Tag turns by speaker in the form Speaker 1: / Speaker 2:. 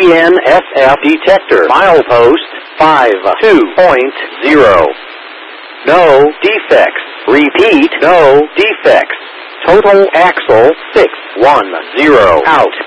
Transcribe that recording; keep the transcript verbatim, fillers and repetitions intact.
Speaker 1: N S F detector. Milepost five two point zero. No defects. Repeat, no defects. Total axle six one zero. Out.